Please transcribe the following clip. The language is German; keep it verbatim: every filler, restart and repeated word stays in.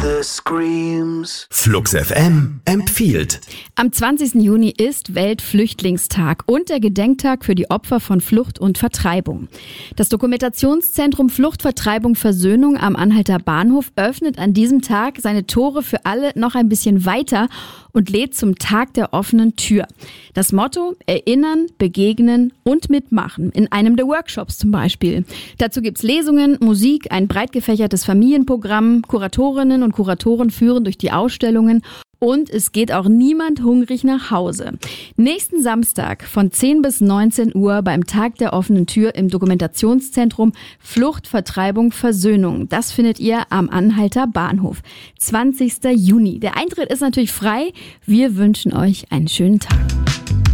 the screams. Flux F M empfiehlt. Am zwanzigsten Juni ist Weltflüchtlingstag und der Gedenktag für die Opfer von Flucht und Vertreibung. Das Dokumentationszentrum Flucht, Vertreibung, Versöhnung am Anhalter Bahnhof öffnet an diesem Tag seine Tore für alle noch ein bisschen weiter und lädt zum Tag der offenen Tür. Das Motto: Erinnern, begegnen und mitmachen, in einem der Workshops zum Beispiel. Dazu gibt's Lesungen, Musik, ein breit gefächertes Familienprogramm, Kuratorinnen und Kuratoren führen durch die Ausstellungen und es geht auch niemand hungrig nach Hause. Nächsten Samstag von zehn bis neunzehn Uhr beim Tag der offenen Tür im Dokumentationszentrum Flucht, Vertreibung, Versöhnung. Das findet ihr am Anhalter Bahnhof. zwanzigsten Juni. Der Eintritt ist natürlich frei. Wir wünschen euch einen schönen Tag.